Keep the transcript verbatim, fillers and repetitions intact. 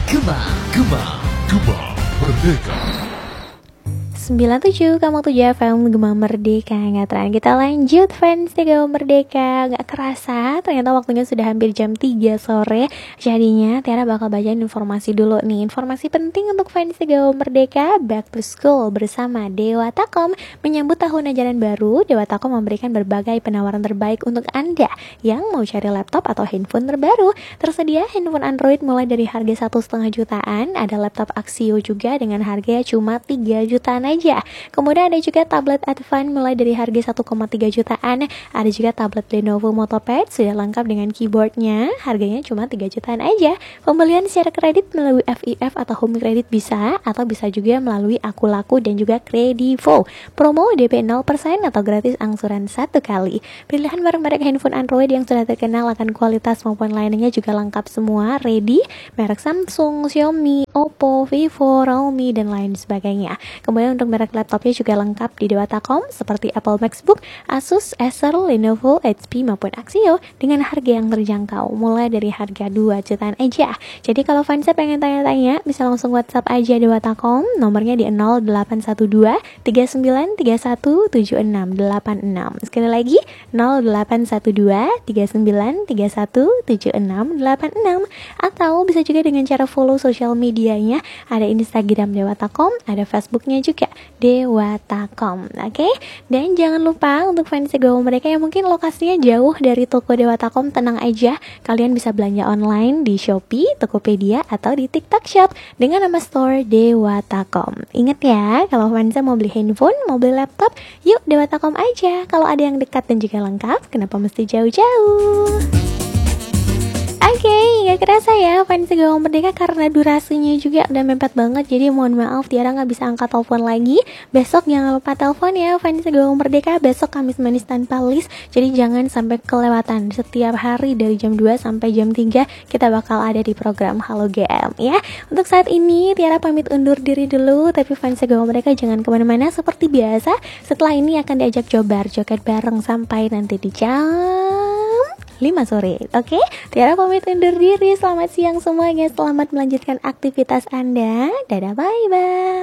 Gema, Gema, Gema Merdeka. sembilan puluh tujuh koma tujuh F M Gema Merdeka. Nggak terang kita lanjut fans di Gema Merdeka. Nggak kerasa ternyata waktunya sudah hampir jam tiga sore. Jadinya Tiara bakal bacain informasi dulu nih. Informasi penting untuk fans di Gema Merdeka. Back to school bersama Dewatakom. Menyambut tahun ajaran baru, Dewatakom memberikan berbagai penawaran terbaik untuk Anda yang mau cari laptop atau handphone terbaru. Tersedia handphone Android mulai dari harga satu koma lima jutaan. Ada laptop Axio juga dengan harga cuma tiga jutaan aja. Kemudian ada juga tablet Advan mulai dari harga satu koma tiga jutaan. Ada juga tablet Lenovo Motopad sudah lengkap dengan keyboardnya. Harganya cuma tiga jutaan aja. Pembelian secara kredit melalui F I F atau home credit bisa, atau bisa juga melalui Akulaku dan juga Kredivo. Promo D P nol persen atau gratis angsuran satu kali. Pilihan merek-merek handphone Android yang sudah terkenal akan kualitas maupun lainnya juga lengkap semua. Ready, merek Samsung, Xiaomi, Oppo, Vivo, Realme, dan lain sebagainya. Kemudian untuk merek laptopnya juga lengkap di Dewatakom seperti Apple MacBook, Asus, Acer, Lenovo, H P maupun Axio dengan harga yang terjangkau mulai dari harga dua jutaan aja. Jadi kalau fansnya pengen tanya-tanya bisa langsung WhatsApp aja Dewatakom, nomornya di nol delapan satu dua tiga sembilan tiga satu tujuh enam delapan enam. Sekali lagi nol delapan satu dua tiga sembilan tiga satu tujuh enam delapan enam, atau bisa juga dengan cara follow sosial medianya. Ada Instagram Dewatakom, ada Facebooknya juga Dewatakom, oke? Okay? Dan jangan lupa untuk fans Gema Merdeka yang mungkin lokasinya jauh dari toko Dewatakom, tenang aja, kalian bisa belanja online di Shopee, Tokopedia, atau di TikTok Shop dengan nama store Dewatakom. Ingat ya, kalau fansnya mau beli handphone, mau beli laptop, yuk Dewatakom aja. Kalau ada yang dekat dan juga lengkap, kenapa mesti jauh-jauh? Oke, okay, gak kerasa ya fans Gema Merdeka karena durasinya juga udah mepet banget. Jadi mohon maaf Tiara gak bisa angkat telepon lagi. Besok jangan lupa telepon ya fans Gema Merdeka. Besok Kamis Manis tanpa list. Jadi jangan sampai kelewatan. Setiap hari dari jam dua sampai jam tiga kita bakal ada di program Halo G M ya. Untuk saat ini Tiara pamit undur diri dulu. Tapi fans Gema Merdeka jangan kemana-mana. Seperti biasa setelah ini akan diajak jobar joget bareng sampai nanti di jam lima sore, oke? Okay? Tiara pamit undur diri. Selamat siang semuanya. Selamat melanjutkan aktivitas Anda. Dadah, bye-bye.